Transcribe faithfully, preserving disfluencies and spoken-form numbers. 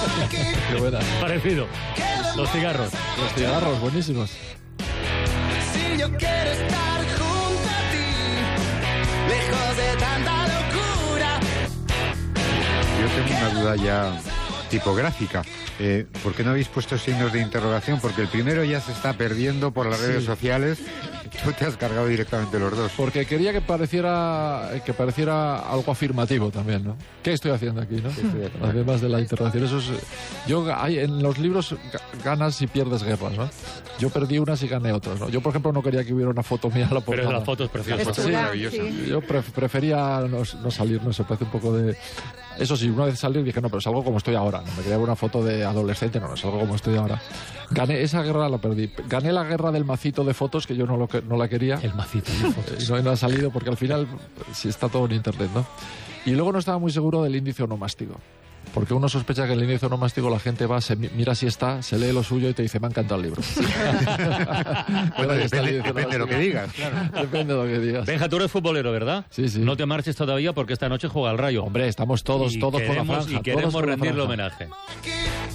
Qué buena. Parecido. Los cigarros. Los cigarros, buenísimos. Si yo quiero estar junto a ti, lejos de tanta locura. Yo tengo una duda ya tipográfica. Eh, ¿Por qué no habéis puesto signos de interrogación? Porque el primero ya se está perdiendo por las redes Sí. sociales. Tú te has cargado directamente los dos. Porque quería que pareciera que pareciera algo afirmativo también, ¿no? ¿Qué estoy haciendo aquí, no? Además de la interrogación. Eso es, yo hay, en los libros ga- ganas y pierdes guerras, ¿no? Yo perdí unas y gané otras, ¿no? Yo, por ejemplo, no quería que hubiera una foto mía en la portada. Pero la foto es preciosa. La foto es Sí, maravillosa. sí. Yo pref- prefería no, no salir, no sé, parece un poco de... Eso sí, una vez salir dije, no, pero salgo como estoy ahora. No me quería ver una foto de adolescente, no, no, salgo como estoy ahora. Gané esa guerra, la perdí. Gané la guerra del macito de fotos, que yo no, lo, que- no la quería. El macito de fotos. Y no, no ha salido porque al final sí está todo en internet, ¿no? Y luego no estaba muy seguro del índice onomástico. Porque uno sospecha que el índice onomástico la gente va, se mi- mira si está, se lee lo suyo y te dice, me ha encantado el libro. Bueno, Ahí está el depende, índice depende de lo que onomástico. digas, claro. Depende de lo que digas. Benja, tú eres futbolero, ¿verdad? Sí, sí. No te marches todavía porque esta noche juega el Rayo. Hombre, estamos todos, Y todos queremos, con la franja. y queremos todos con la rendirle franja. homenaje.